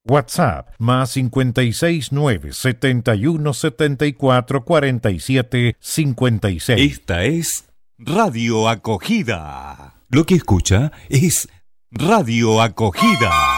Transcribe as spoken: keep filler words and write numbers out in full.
WhatsApp más cincuenta y seis nueve setenta y uno setenta y cuatro cuarenta y siete cincuenta y seis. Esta es Radio Acogida. Lo que escucha es Radio Acogida.